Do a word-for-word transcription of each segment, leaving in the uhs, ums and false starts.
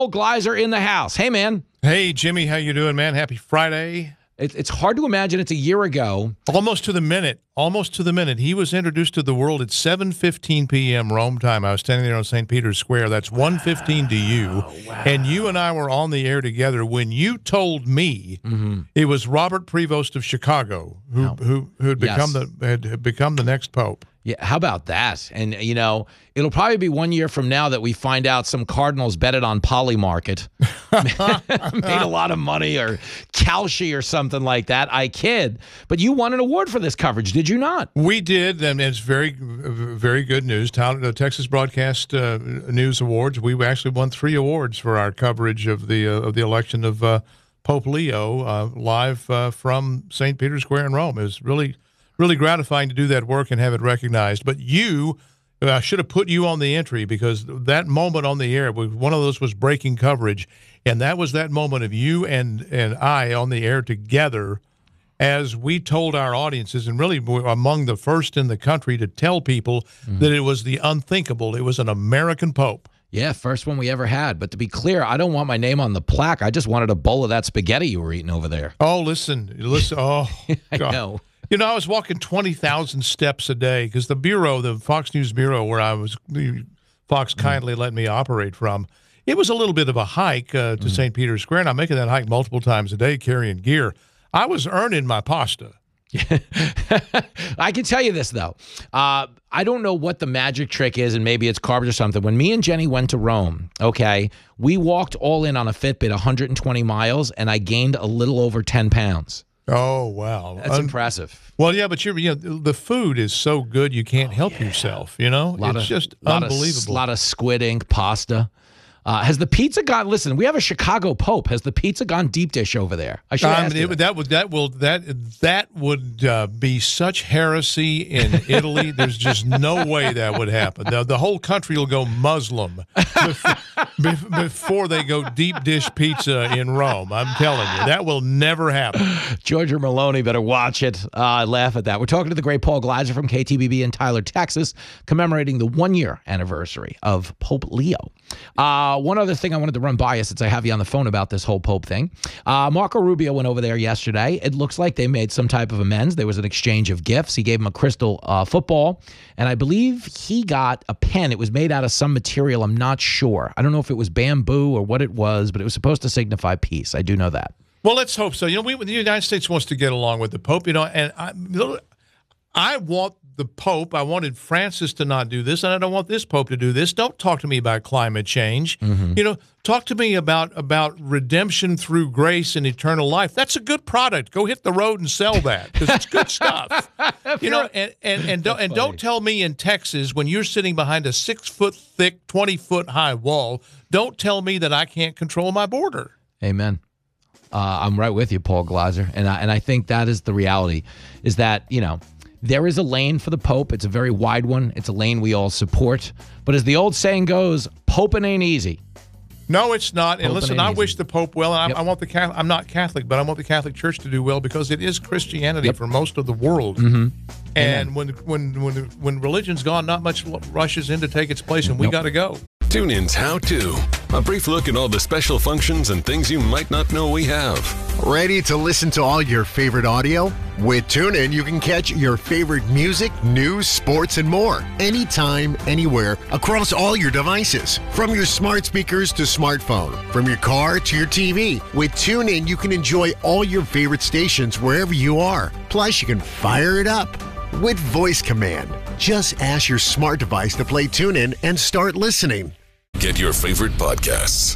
Gleiser in the house. Hey, man. Hey, Jimmy. How you doing, man? Happy Friday. It, it's hard to imagine it's a year ago. Almost to the minute. Almost to the minute. He was introduced to the world at seven fifteen p.m. Rome time. I was standing there on Saint Peter's Square. That's one fifteen to you. Wow, wow. And you and I were on the air together when you told me mm-hmm. it was Robert Prevost of Chicago who oh. who who had become yes. the had become the next pope. Yeah, how about that? And, you know, it'll probably be one year from now that we find out some Cardinals betted on Polymarket, made a lot of money, or Kalshi or something like that. I kid. But you won an award for this coverage, did you not? We did, and it's very, very good news. The Texas Broadcast uh, News Awards. We actually won three awards for our coverage of the uh, of the election of uh, Pope Leo uh, live uh, from Saint Peter's Square in Rome. It was really. Really gratifying to do that work and have it recognized. But you, I should have put you on the entry, because that moment on the air, one of those was breaking coverage, and that was that moment of you and, and I on the air together as we told our audiences, and really were among the first in the country to tell people mm-hmm. that it was the unthinkable. It was an American Pope. Yeah, first one we ever had. But to be clear, I don't want my name on the plaque. I just wanted a bowl of that spaghetti you were eating over there. Oh, listen. listen. Oh, I God. know. You know, I was walking twenty thousand steps a day because the bureau, the Fox News bureau where I was, Fox kindly let me operate from, it was a little bit of a hike uh, to mm. Saint Peter's Square, and I'm making that hike multiple times a day carrying gear. I was earning my pasta. I can tell you this, though. Uh, I don't know what the magic trick is, and maybe it's carbs or something. When me and Jenny went to Rome, okay, we walked all in on a Fitbit one hundred twenty miles, and I gained a little over ten pounds. Oh, wow. That's Un- impressive. Well, yeah, but you're, you know, the food is so good you can't oh, help yeah. yourself, you know? It's of, just lot unbelievable. A lot of squid ink pasta. Uh, has the pizza gone? Listen, we have a Chicago Pope. Has the pizza gone deep dish over there? I should um, ask you it, that. that would that will that that would uh, be such heresy in Italy. There's just no way that would happen. The, the whole country will go Muslim before, before they go deep dish pizza in Rome. I'm telling you, that will never happen. Georgia Maloney better watch it. Uh, I laugh at that. We're talking to the great Paul Gleiser from K T B B in Tyler, Texas, commemorating the one-year anniversary of Pope Leo. Uh, one other thing I wanted to run by you since I have you on the phone about this whole Pope thing. Uh, Marco Rubio went over there yesterday. It looks like they made some type of amends. There was an exchange of gifts. He gave him a crystal uh, football, and I believe he got a pen. It was made out of some material. I'm not sure. I don't know if it was bamboo or what it was, but it was supposed to signify peace. I do know that. Well, let's hope so. You know, we, the United States wants to get along with the Pope, you know, and I, I want the Pope, I wanted Francis to not do this, and I don't want this Pope to do this. Don't talk to me about climate change. Mm-hmm. You know, talk to me about, about redemption through grace and eternal life. That's a good product. Go hit the road and sell that, because it's good stuff. You know, and and and don't, and don't tell me in Texas, when you're sitting behind a six-foot thick, twenty-foot-high wall, don't tell me that I can't control my border. Amen. Uh, I'm right with you, Paul Gleiser, and I, and I think that is the reality, is that, you know, there is a lane for the Pope. It's a very wide one. It's a lane we all support. But as the old saying goes, poping ain't easy. No, it's not. Poping and listen, I easy. wish the Pope well. And I, yep. I want the Catholic, I'm not Catholic, but I want the Catholic Church to do well, because it is Christianity yep. for most of the world. Mm-hmm. And when when when when religion's gone, not much rushes in to take its place, and we nope. got to go. TuneIn's How To. A brief look at all the special functions and things you might not know we have. Ready to listen to all your favorite audio? With TuneIn, you can catch your favorite music, news, sports, and more. Anytime, anywhere, across all your devices. From your smart speakers to smartphone. From your car to your T V. With TuneIn, you can enjoy all your favorite stations wherever you are. Plus, you can fire it up with voice command. Just ask your smart device to play TuneIn and start listening. Get your favorite podcasts.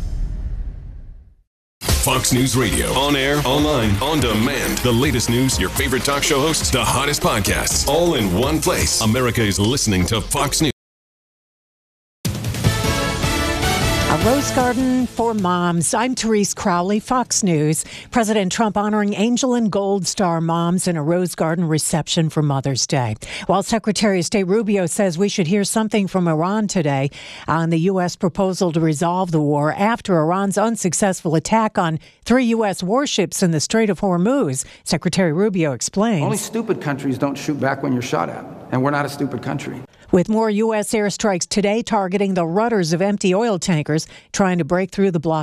Fox News Radio. On air, online, on demand. The latest news, your favorite talk show hosts, the hottest podcasts, all in one place. America is listening to Fox News. A rose garden for moms. I'm Therese Crowley, Fox News. President Trump honoring Angel and Gold Star moms in a rose garden reception for Mother's Day. While Secretary of State Rubio says we should hear something from Iran today on the U S proposal to resolve the war after Iran's unsuccessful attack on three U S warships in the Strait of Hormuz. Secretary Rubio explains. Only stupid countries don't shoot back when you're shot at, and we're not a stupid country. With more U S airstrikes today targeting the rudders of empty oil tankers trying to break through the blockade.